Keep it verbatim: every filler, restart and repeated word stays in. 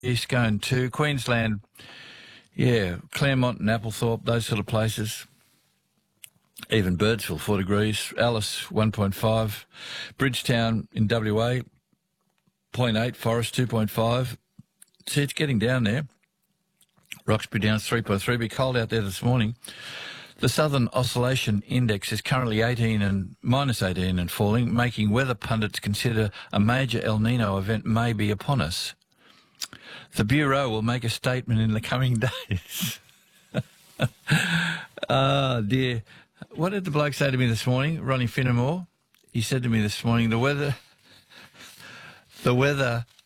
East going to Queensland. Yeah, Claremont and Applethorpe, those sort of places. Even Birdsville, four degrees. Alice, one point five. Bridgetown in W A, zero point eight. Forest, two point five. See, it's getting down there. Roxbury down three point three. Be cold out there this morning. The Southern Oscillation Index is currently eighteen and minus eighteen and falling, making weather pundits consider a major El Nino event may be upon us. The Bureau will make a statement in the coming days. Oh, dear. What did the bloke say to me this morning, Ronnie Finnemore? He said to me this morning, the weather, the weather